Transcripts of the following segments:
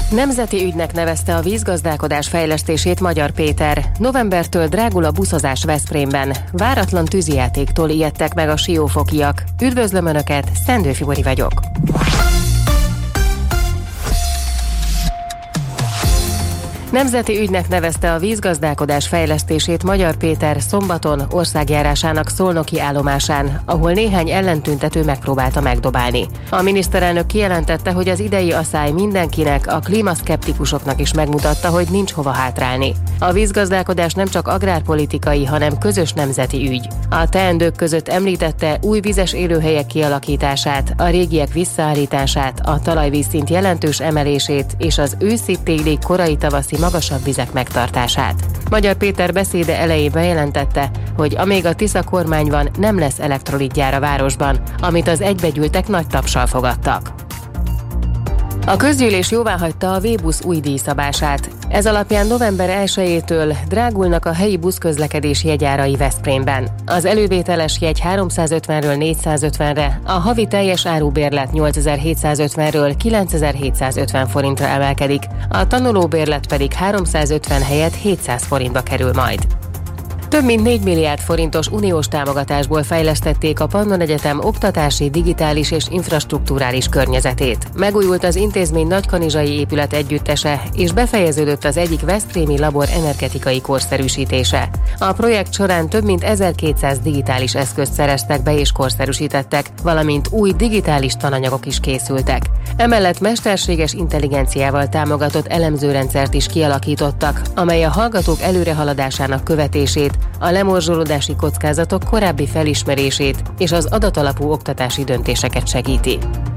Nemzeti ügynek nevezte a vízgazdálkodás fejlesztését Magyar Péter. Novembertől drágul a buszozás Veszprémben. Váratlan tűzijátéktól ijedtek meg a siófokiak. Üdvözlöm Önöket, Szendő Fibori vagyok. Nemzeti ügynek nevezte a vízgazdálkodás fejlesztését Magyar Péter szombaton országjárásának szolnoki állomásán, ahol néhány ellentüntető megpróbálta megdobálni. A miniszterelnök kijelentette, hogy az idei asszály mindenkinek, a klímaszkeptikusoknak is megmutatta, hogy nincs hova hátrálni. A vízgazdálkodás nem csak agrárpolitikai, hanem közös nemzeti ügy. A teendők között említette új vizes élőhelyek kialakítását, a régiek visszaállítását, a talajvízszint jelentős emelését és az őszi-téli, korai tavaszi magasabb vizek megtartását. Magyar Péter beszéde elején bejelentette, hogy amíg a Tisza kormány van, nem lesz elektrolitgyár a városban, amit az egybegyűltek nagy tapssal fogadtak. A közgyűlés jóváhagyta a V-busz új díjszabását. Ez alapján november 1-től drágulnak a helyi buszközlekedés jegyárai Veszprémben. Az elővételes jegy 350-ről 450-re, a havi teljes árubérlet 8750-ről 9750 forintra emelkedik, a tanulóbérlet pedig 350 helyett 700 forintba kerül majd. Több mint 4 milliárd forintos uniós támogatásból fejlesztették a Pannon Egyetem oktatási, digitális és infrastrukturális környezetét. Megújult az intézmény nagykanizsai épület együttese, és befejeződött az egyik veszprémi labor energetikai korszerűsítése. A projekt során több mint 1200 digitális eszközt szereztek be és korszerűsítettek, valamint új digitális tananyagok is készültek. Emellett mesterséges intelligenciával támogatott elemzőrendszert is kialakítottak, amely a hallgatók előrehaladásának követését, a lemorzsolódási kockázatok korábbi felismerését és az adatalapú oktatási döntéseket segíti.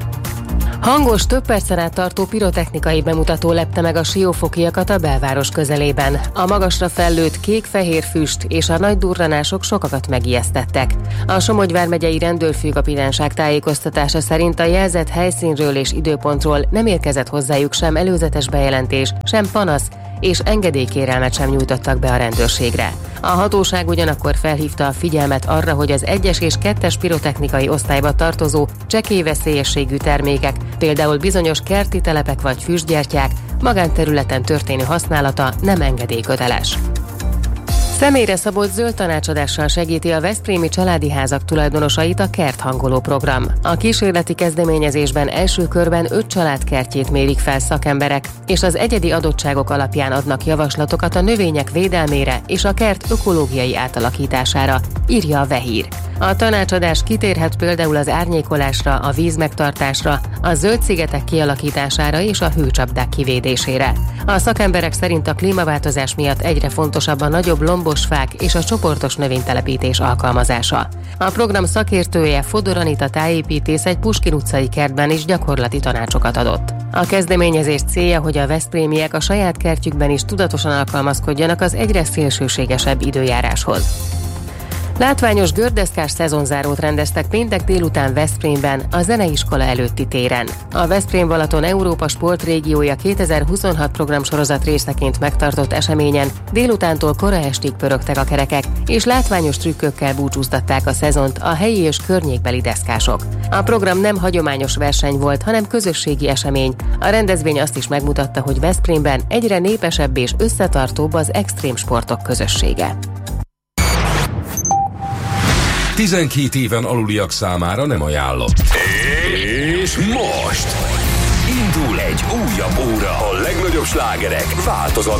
Hangos, több percen át tartó pirotechnikai bemutató lepte meg a siófokiakat a belváros közelében. A magasra fellőtt kék-fehér füst és a nagy durranások sokakat megijesztettek. A Somogy vármegyei rendőrfőkapitányság tájékoztatása szerint a jelzett helyszínről és időpontról nem érkezett hozzájuk sem előzetes bejelentés, sem panasz, és engedélykérelmet sem nyújtottak be a rendőrségre. A hatóság ugyanakkor felhívta a figyelmet arra, hogy az 1-es és 2-es pirotechnikai osztályba tartozó csekély veszélyességű termékek, például bizonyos kerti telepek vagy füstgyertyák, magánterületen történő használata nem engedélyköteles. Személyre szabott zöld tanácsadással segíti a veszprémi családi házak tulajdonosait a kerthangoló program. A kísérleti kezdeményezésben első körben 5 család kertjét mérik fel szakemberek, és az egyedi adottságok alapján adnak javaslatokat a növények védelmére és a kert ökológiai átalakítására, írja a Vehír. A tanácsadás kitérhet például az árnyékolásra, a vízmegtartásra, a zöld szigetek kialakítására és a hőcsapdák kivédésére. A szakemberek szerint a klímaváltozás miatt egyre fontosabb a nagyobb lombos fák és a csoportos növénytelepítés alkalmazása. A program szakértője, Fodor Anita tájépítész egy Puskin utcai kertben is gyakorlati tanácsokat adott. A kezdeményezés célja, hogy a veszprémiek a saját kertjükben is tudatosan alkalmazkodjanak az egyre szélsőségesebb időjáráshoz. Látványos gördeszkás szezonzárót rendeztek péntek délután Veszprémben, a zeneiskola előtti téren. A Veszprém-Balaton Európa Sportrégiója 2026 programsorozat részeként megtartott eseményen délutántól kora estig pörögtek a kerekek, és látványos trükkökkel búcsúztatták a szezont a helyi és környékbeli deszkások. A program nem hagyományos verseny volt, hanem közösségi esemény. A rendezvény azt is megmutatta, hogy Veszprémben egyre népesebb és összetartóbb az extrém sportok közössége. 12 éven aluliak számára nem ajánlott. És most indul egy újabb óra. A legnagyobb slágerek változatlan